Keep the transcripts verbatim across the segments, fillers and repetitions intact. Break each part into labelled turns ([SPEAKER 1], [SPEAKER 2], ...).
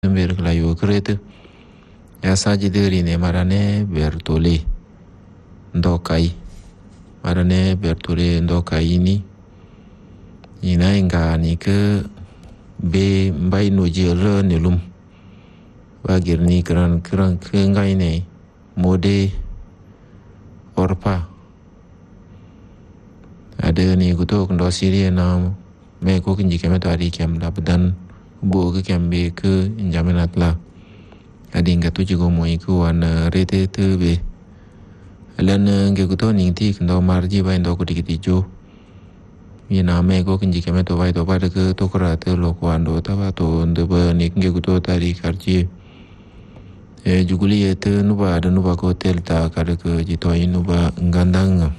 [SPEAKER 1] ber klayo krete ya saji deri ne marane bertole ndokai marane bertole ndokai ni ina inga ni ke be mbai no jere ne lum bagir ni kran kran kengai ne mode orpa ada ni kuto ndo siria na me ko kinji keme to ari kem labdan bo ke kembe ke injaminat la adi nga tu jigo mo iku wan rete te be lan nge kuto ning ti ndo marji ba ndo ko dikiti jo ina me ko kinji keme to vai to ba de ke to kra te lo ko ando ta ba to ndo ba ni nge kuto tari karji e juguli ete nu ba de nu ba ko tel ta ka de ke jito inu ba ngandang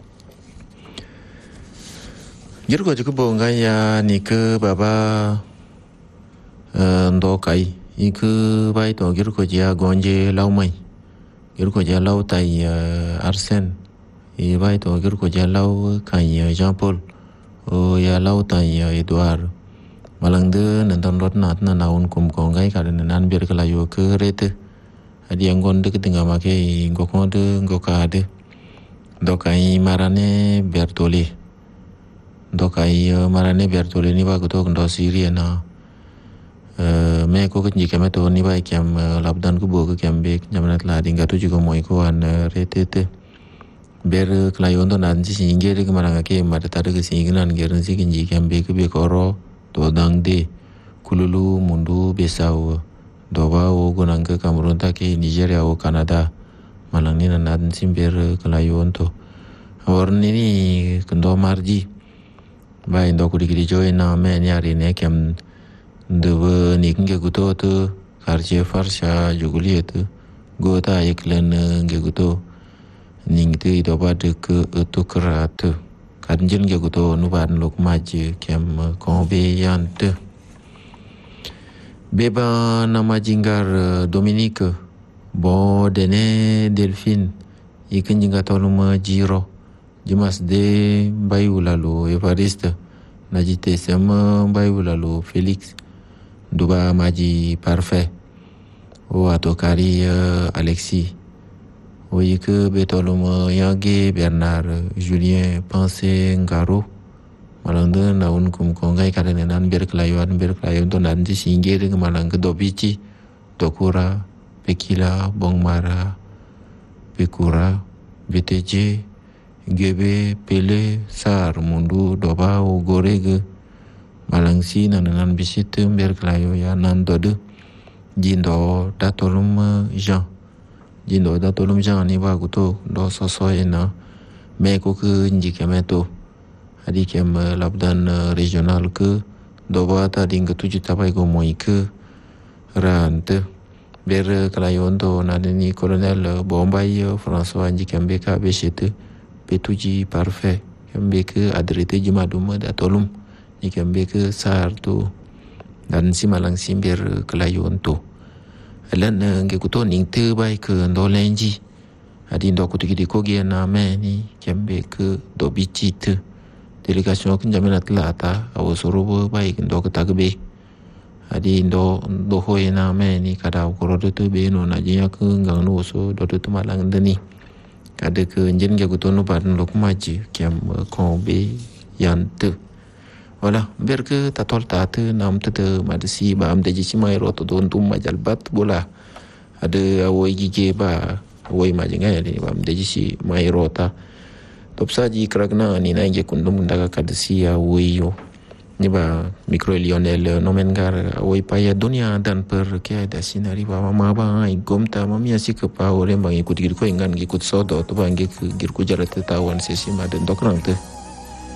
[SPEAKER 1] Juru ko cukup bonga ya ni ke baba ndo kai iku bai to juru ko dia gonje lau mai juru ko dia lau tai arsen i bai to juru ko dia lau kai Jean Paul o ya lau tai Edward malang de nanton rot nat na naun kum ko ngai ka nan biar kala yo ke rete adi yang gonde ke tengah make ngoko de ngoka de ndo kai marane bertole ndo kai marane bertole ni ba ko to ndo siria na me ko kinji keme to ni ba kem labdan ku bo ke kembe jamanat la dinga tu juga moi ko an retete ber klayon to nan ji singe de maranga ke mata tade ke singinan geran si kinji kembe ke be koro to dang de kululu mundu besau do ba o gonang ke Cameroon ta ke Nigeria o Canada malang ni nan sim ber klayon to orni ni kendo marji ba indo ku dikiri join na me ni ari ne kem de ni nge guto to karje farsha juguli to gota iklen nge guto ning te do ba de ke to krat kanjin nge guto nu ban lok maji kem ko be yant beba nama jingar Dominique bo dene Delphine ikin jinga toluma jiro Jumas de bayulalo Evariste najite sama bayulalo Felix Duba maji parfait o atokari uh, Alexis o yike betolum yage Bernard Julien Pensé Ngaro malande na un kum kongai kadene nan ber klayon ber klayon to nan di singere malang ke dobici dokura pekila bongmara pekura B T J Gebe pele sar mundu doba o gorege malangsi nananan bisit ber klayo ya nan dode jindo datolum Jean jindo datolum Jean ni ba guto do soso ena me ko ke njikemeto adi kem labdan regional ke doba ta ding tuju tapai go moi ke rante ber klayon to nanani colonel Bombay François njikembe ka besite petuji parfait kembe ke adrete jumaduma da tolum ni kembe ke sar tu dan si malang simber kelayon tu alan nge kuto ning te bai ke ndo lenji adi ndo kutu kidi kogi na me ni kembe ke do bichit delegation ke jaminat lata awosorobo bai ndo ke tagbe adi ndo ndo hoye na me ni kada ukoro to be no na jinya ke ngang no so do to malang deni kada ke njen ge kuto no ban lok maji kem ko be yant wala ber ke tatol tat nam te madsi ba am de ji mai ro to don tum majal bat bola ada awoi gige ba awoi majinga ya ni ba am de ji mai rota top saji kragna ni na ge kundum daga kadsi ya woyo ni ba micro Lionel nomengar awoi pa ya dunia dan per ke ada sinari ba mama ba ai gomta mami asi ke pa ore bang ikut gir ko ingan ikut sodo to bang gir ku jarat tawan sesi ma den dokrang te